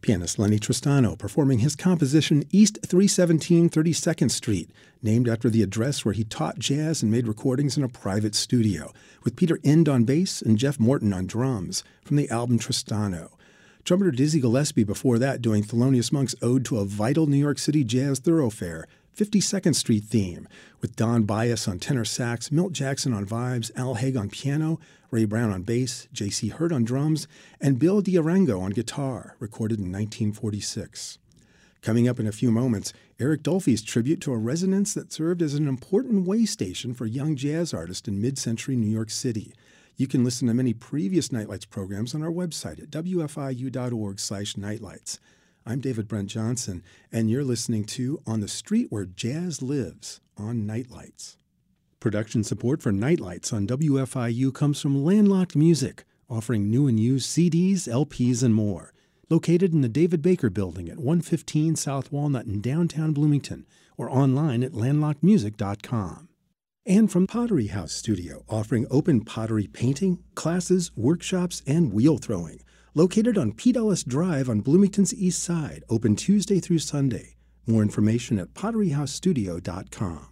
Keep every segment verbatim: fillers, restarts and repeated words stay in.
Pianist Lenny Tristano performing his composition East three seventeen thirty-second Street, named after the address where he taught jazz and made recordings in a private studio, with Peter End on bass and Jeff Morton on drums, from the album Tristano. Trumpeter Dizzy Gillespie before that doing Thelonious Monk's Ode to a Vital New York City Jazz Thoroughfare, fifty-second Street theme, with Don Byas on tenor sax, Milt Jackson on vibes, Al Haig on piano, Ray Brown on bass, J C Hurt on drums, and Bill D'Arengo on guitar, recorded in nineteen forty-six. Coming up in a few moments, Eric Dolphy's tribute to a residence that served as an important way station for young jazz artists in mid-century New York City. You can listen to many previous Nightlights programs on our website at w f i u dot org slash nightlights. I'm David Brent Johnson, and you're listening to On the Street Where Jazz Lives on Nightlights. Production support for Nightlights on W F I U comes from Landlocked Music, offering new and used C Ds, L Ps, and more. Located in the David Baker Building at one fifteen South Walnut in downtown Bloomington, or online at landlocked music dot com. And from Pottery House Studio, offering open pottery painting, classes, workshops, and wheel throwing. Located on Pete Ellis Drive on Bloomington's East Side, open Tuesday through Sunday. More information at pottery house studio dot com.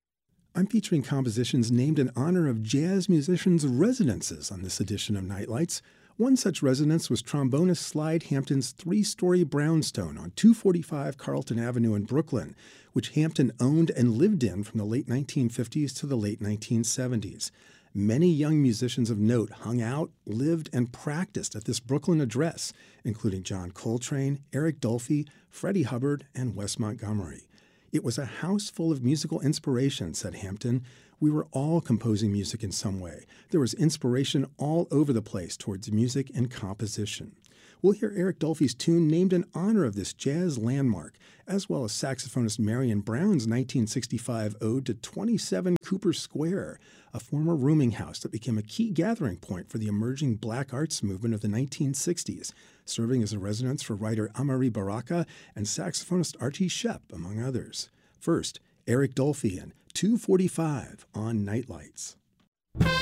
I'm featuring compositions named in honor of jazz musicians' residences on this edition of Nightlights. One such residence was trombonist Slide Hampton's three-story brownstone on two forty-five Carlton Avenue in Brooklyn, which Hampton owned and lived in from the late nineteen fifties to the late nineteen seventies. Many young musicians of note hung out, lived, and practiced at this Brooklyn address, including John Coltrane, Eric Dolphy, Freddie Hubbard, and Wes Montgomery. It was a house full of musical inspiration, said Hampton. We were all composing music in some way. There was inspiration all over the place towards music and composition. We'll hear Eric Dolphy's tune named in honor of this jazz landmark, as well as saxophonist Marion Brown's nineteen sixty-five ode to twenty-seven Cooper Square, a former rooming house that became a key gathering point for the emerging black arts movement of the nineteen sixties, serving as a residence for writer Amari Baraka and saxophonist Archie Shepp, among others. First, Eric Dolphy in two forty-five on Nightlights.